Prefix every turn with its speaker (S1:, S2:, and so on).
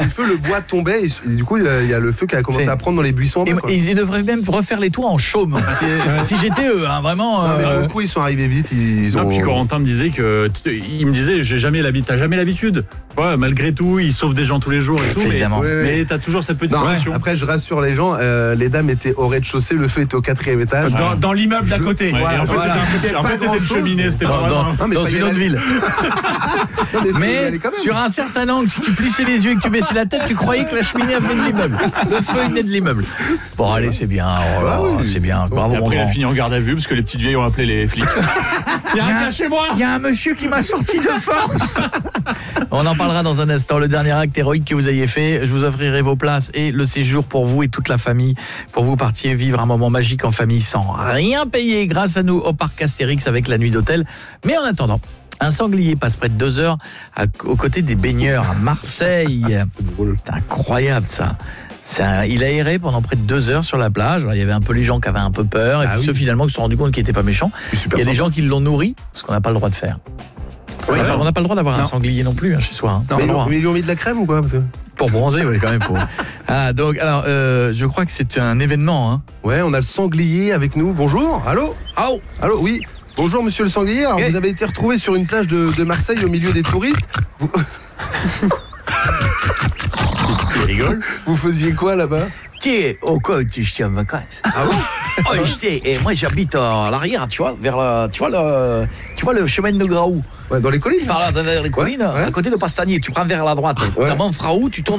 S1: feu, le bois tombait et du coup, il y a le feu qui a commencé à prendre dans les buissons.
S2: Ils devraient même refaire les toits en chaume. Si j'étais eux, hein, vraiment.
S1: Non, mais beaucoup, ils sont arrivés vite.
S3: Puis Corentin me disait t'as jamais l'habitude. Ouais, malgré tout, ils sauvent des gens tous les jours et tout. Mais t'as toujours cette petite pression.
S1: Après, je rassure les gens, les dames étaient au rez-de-chaussée, le feu était au 4e étage.
S4: Dans l'immeuble d'à côté.
S3: En fait, c'était une cheminée, c'était
S2: dans une autre ville. Mais sur un certain angle, si tu plissais les yeux et que tu baissais la tête, tu croyais que la cheminée venait de l'immeuble. Le feu venait de l'immeuble. Bon, allez, c'est bien. C'est bien. Bravo,
S3: après, il a fini en garde à vue parce que les petites vieilles ont appelé les flics.
S4: Il y a un gars chez moi.
S2: Il y a un monsieur qui m'a sorti de force. On en parlera dans un instant. Le dernier acte héroïque que vous ayez fait, je vous offrirai vos places et le séjour pour vous et toute la famille, pour vous partiez vivre un moment magique en famille sans rien payer grâce à nous au parc Astérix avec la nuit d'hôtel. Mais en attendant, un sanglier passe près de 2 heures aux côtés des baigneurs à Marseille. C'est incroyable ça. Il a erré pendant près de 2 heures sur la plage. Alors, il y avait un peu les gens qui avaient un peu peur et puis ceux finalement qui se sont rendus compte qu'il n'était pas méchant. Il y a des gens qui l'ont nourri, ce qu'on n'a pas le droit de faire. On n'a pas le droit d'avoir un sanglier non plus chez soi.
S1: Mais ils lui ont mis de la crème ou quoi
S2: Pour bronzer, oui, quand même. Donc, alors, je crois que c'est un événement. Hein.
S1: Ouais, on a le sanglier avec nous. Bonjour. Allô, oui. Bonjour, monsieur le sanglier. Alors, vous avez été retrouvé sur une plage de Marseille au milieu des touristes.
S3: Tu rigoles ?
S1: Vous faisiez quoi là-bas ?
S2: J'étais en vacances.
S1: Ah bon?
S2: Et moi j'habite à l'arrière, tu vois, tu vois le chemin de Graou.
S1: Ouais, dans les collines.
S2: Par là, dans les collines, à côté de Pastanier, tu prends vers la droite. T'as Montfraou, tu tournes